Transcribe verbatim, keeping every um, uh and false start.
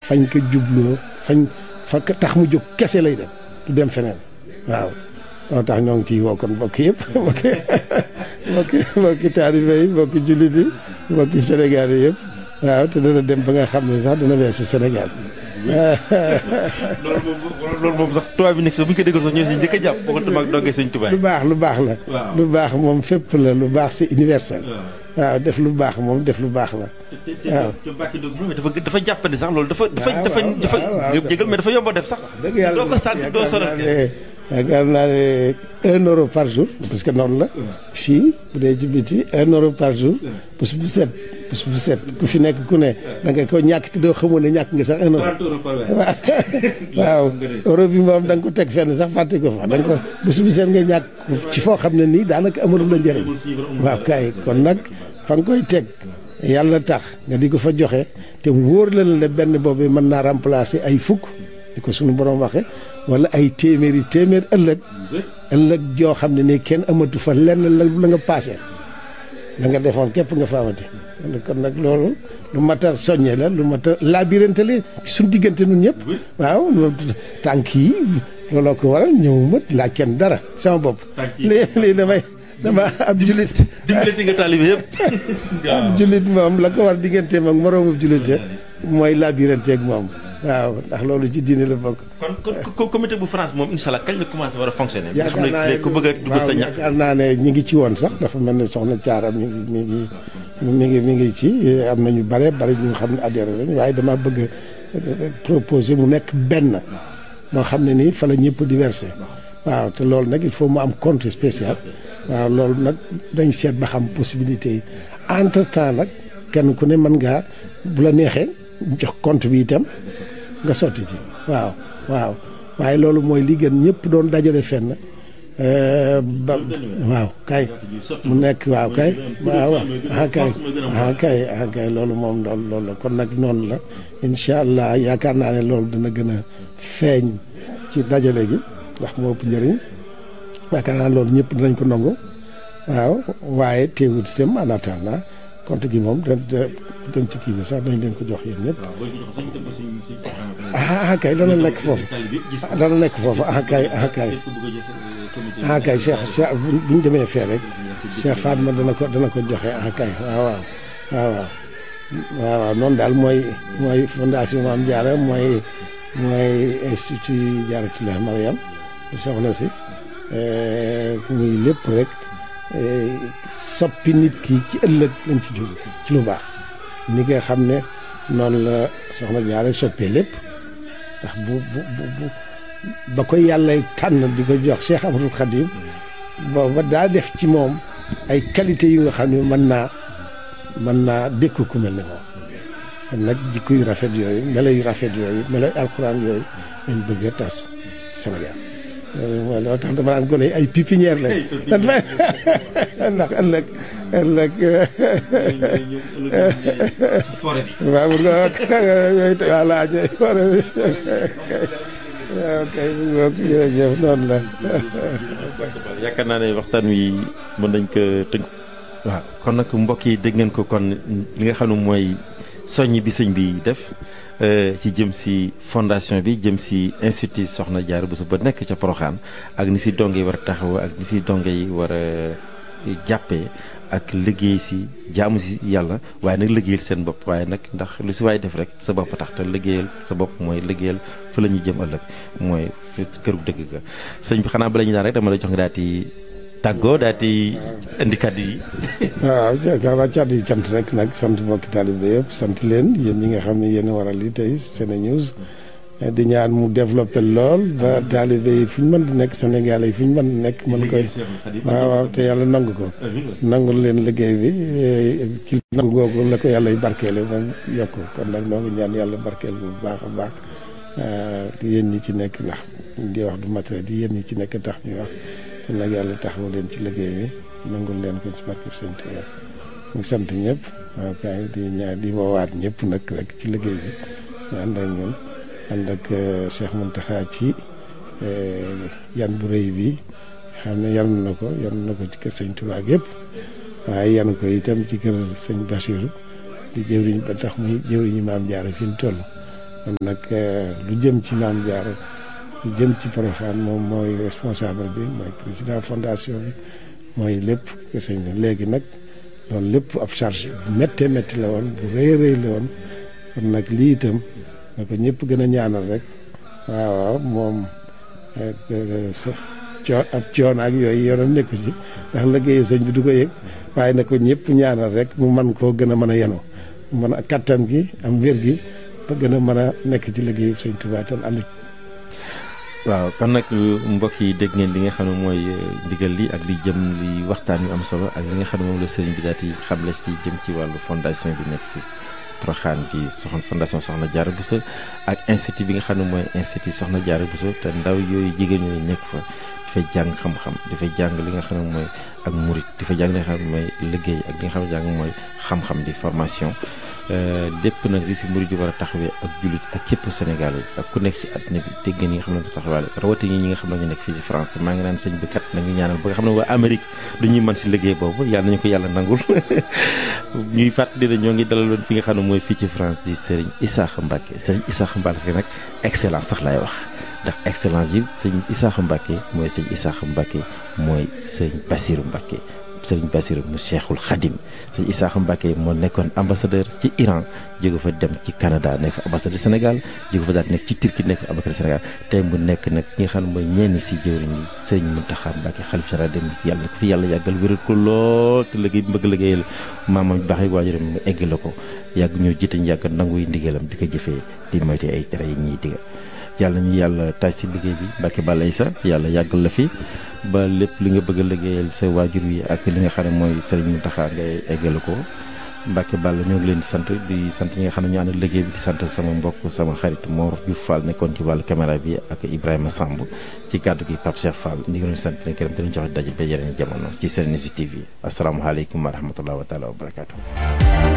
fañ ko jubloo fañ fa tax mu jóg kese lay dem du dem feneen waaw moo tax ñoo ngi ciy woo kon mbokk yëpp mbokki mbokki mbokki taalibe yi mbokki jullit yi mbokki Sénégal yi yëpp waaw te dana dem ba nga xam ne sax dana weesu Sénégal loolu moom loolu moom sax tubaab bi nekk sax bu ñu ko déggoon sax ñoo si njëkk a jàpp bokkatuma ak dongee sëñ Tuubaa lu baax lu baax la lu baax moom fépp la lu baax c'est universel waaw def lu baax moom def lu baax la waaw te Mbacke Ndiob moom dafa dafa jàppandi sax loolu dafa dafa dafa dafa jégal mais dafa yomb a def sax dëgg yàlla doo ko sant doo sonal yaakaar naa ne un euro par jour parce que noonu la fii bu dee ci biti un euro par jour bés bu set bés bu set ku fi nekk ku ne da nga ko ñàkk te doo xamoon ne ñàkk nga sax un euro waaw waaw euro bi moom da nga ko teg fenn sax fàtte ko fa da nga ko bés bu set nga ñàkk ci foo xam ne nii daanaka amalu la njëriñ waaw kay kon nag fa nga koy teg yàlla tax nga di ko fa joxe te wóor la ne benn boobu mën naa remplacer ay fukk di ko suñu borom waxe wala ay téeméeri téeméer ëllëg ëllëg joo xam ne nii kenn amatu fa lenn la la nga paase la nga defoon képp nga fa amati kon nag loolu lu mat a soññe la lu mat a labirante la suñu diggante nun ñëpp waaw tànk yi looloo ko waral ñëwuma laa kenn dara sama bopp lii lii damay dama ab julit dimbalati nga taalibe yëpp ab julit moom la ko war digganteem ak moroomu julite mooy labirante ak moom waaw ndax loolu ci diine la bokk. kon kon comité bu France moom incha allah kañ la commencé war a fonctionner. yaakaar naa ne ku bëgg a dugg sa ñax yaakaar naa ne ñi ngi ci woon sax dafa mel ne soxna Thiara mi ngi mi ngi mi ngi mi ngi ci am na ñu bare bare ñu xam ne adhéré lañ waaye dama bëgg proposer mu nekk benn moo xam ne nii fa la ñëpp di versé waaw te loolu nag il faut mu am compte spécial waaw loolu nag dañ seet ba xam possibilité yi entre temps nag kenn ku ne mën ngaa bu la neexee jox compte bi itam. nga sotti ci waaw waaw waaye loolu mooy li gën ñëpp doon dajale fenn ba waaw kay mu nekk waaw kay waaw ah kay ah kay ah kay loolu moom loolu loolu la kon nag noonu la incha allah yaakaar naa ne loolu dina gën a feeñ ci dajale gi ndax moo ëpp njëriñ yaakaar naa loolu ñëpp dinañ ko nangu waaw waaye teewut itam en attendant compte gi moom da dem ci kii bi sax dañ leen ko jox yéen ñëpp ah kay dana nekk foofu dana nekk foofu ah kay ah kay ah kay Cheikh Cheikh bu ñu demee fee rek Cheikh Fatma dana ko dana ko joxe ah kay waaw waaw waaw waaw waaw noonu daal mooy mooy fondation Mame Diarra mooy mooy institut Diarratoulah Mariam soxna si muy lépp rek soppi nit ki ci ëllëg lañ ci jóg ci lu baax ni nga xam ne noonu la soxna Diarra soppee lépp ndax bu bu bu ba koy yàlla tànn di ko jox Cheikh Ahmadoul Khadim booba daa def ci moom ay qualité yu nga xam ne mën naa mën naa dékku ku mel ne moom kon nag jikko yu rafet yooyu melo yu rafet yooyu melo yu alxuraan yooyu lañ bëgg a tas Sénégal loolu mooy loo tax dama naan gone yi ay pépinière lañ ndax ëllëg ëllëg waaw bu nga yooyu voilà ñooy forêt bi waaw kay bu nga jërëjëf noonu la yaakaar naa ne waxtaan wi mën nañ ko tënk waaw kon nag mbokk yi dégg ngeen ko kon li nga xam ne mooy soññ bi sëñ bi def ci jëm si fondation bi jëm si institut Soxna Diarra Bousso ba nekk ca Porokhane ak ni si donge yi war a taxaw ak ni si donge yi war a jàppee ak liggéey si jaamu si yàlla waaye nag liggéeyal seen bopp waaye nag ndax lu si waay def rek sa bopp tax te liggéeyal sa bopp mooy liggéeyal fa la ñuy jëm ëllëg mooy këru dëgg ga sëñ bi xanaa bala ñu daan rek dama lay jox nga daal di tàggoo daal di indi kàddu yi. waaw jërëjëf kàddu yi cant rek nag sant mbokki taalibe yëpp sant leen yéen ñi nga xam ne yéen a waral li tey SeneNews di ñaan mu développé lool ba taalibe yi fu ñu mën di nekk Sénégal yi fu ñu mën di nekk mën koy waaw waaw te yàlla nangu ko nangul leen liggéey bi ci nangu googu la ko yàlla y barkeele moom yokk kon nag noo ngi ñaan yàlla barkeel bu baax a baax yéen ñi ci nekk ndax di wax du matériel bi yéen ñi ci nekk tax ñuy wax kon nag yàlla taxawu leen ci liggéey bi nangul leen ko ci barkeb Sëñ Tuubaa ñu sant ñëpp waaw kay di ñaan di woowaat ñëpp nag rek ci liggéey bi ñu ànd ak ñun ànd ak Cheikh Mountakha ci yan bu rëy bi xam ne yan na ko yan na ko ci kër Sëñ Tuubaa yëpp waaye yan ko itam ci kër Sëñ Bachir di jëwriñ ba tax muy jëwriñu Maam Diarra fi mu toll kon nag lu jëm ci Maam Jaara lu jëm ci Porokhane moom mooy responsable bi mooy président fondation bi mooy lépp sëñ bi léegi nag loolu lépp ab charge bu méttee métti la woon bu rëy rëy la woon kon nag lii itam na ko ñëpp gën a ñaanal rek waaw waaw moom coo ab coono ak yooyu yoonam nekku ci ndax liggéeyu sëñ bi du ko yëg waaye na ko ñëpp ñaanal rek mu man koo gën a mën a yenu mu mën a kattan gi am wér gi ba gën a mën a nekk ci liggéeyu sëñ Tuubaa tam ànd. waaw kon nag mbokk yi dégg ngeen li nga xam ne mooy ndigal li ak li jëm li waxtaan yu am solo ak li nga xam ne moom la sëriñ bi daal di xamle ci jëm ci wàllu fondation bi nekk si Porokhane bi soxna fondation Soxna Diarra Bousso ak institut bi nga xam ne mooy institut Soxna Diarra Bousso te ndaw yooyu jigéen ñooyu nekk fa dafay jàng xam-xam dafay jàng li nga xam ne mooy ak murit dafay jàng li nga xam ne mooy liggéey ak li nga xam ne jàng mooy xam-xam di formation lépp nag li si murit yi war a taxawee ak jullit ak képp Sénégal yi ak ku nekk ci àddina bi dégg ngeen ñi nga xam ne taxawaale rawatina ñi nga xam ne ñu nekk fii ci France te maa ngi naan sëñ bi kat nañu ñaanal ba nga xam ne waa Amérique du ñuy mën si liggéey boobu yàlla nañu ko yàlla nangul ñuy fàttali ne ñoo ngi dalaloon fi nga xam ne mooy fii ci France di Serigne Issakha Mbacké Serigne Issakha Mbacké nag excellence sax laay wax ndax excellence yi sëñ Issakha Mbacké mooy sëñ Issakha Mbacké mooy sëñ Bassirou Mbacké sëriñ Bassirou mu Cheikhul Khadim sëñ Issakha Mbacké moo nekkoon ambassadeur ci Iran jóge fa dem ci Canada nekk fa ambassadeur Sénégal jóge fa daal nekk ci Turquie nekk fa ambassadeur Sénégal tey mu nekk nag ki nga xam ne mooy ñenn si jëwriñ yi sëriñ Mountakha Mbacké xalif général dem yàlla ko fi yàlla yàggal wéral ko lool te liggéey bi bëgg liggéeyal maamam baax yi waajuram mu egg la ko yàgg ñoo jiite ñu yàgg nanguy ndigalam di ko jëfee di moyte ay tere yi ñuy diga yàlla ñu yàlla taaj si liggéey bi Mbacké Balla Issa yàlla yàggal la fi ba lépp li nga bëgg a liggéeyal sa waajur yi ak li nga xam ne mooy Serigne Mountakha ngay eggale ko Mbacké Balla ñoo ngi leen di sant di sant ñi nga xam ne ñu ànd liggéey bi di sant sama mbokk sama xarit Mor Diouf Fall nekkoon ci wàllu caméra bi ak Ibrahima Samb ci kàddu gi Pape Cheikh Fall ñu ngi leen di sant leen gërëm te ñu joxe daje ba yeneen jamono ci Serenity T V asalaamaaleykum wa rahmatulah wa taala wa barakaatu.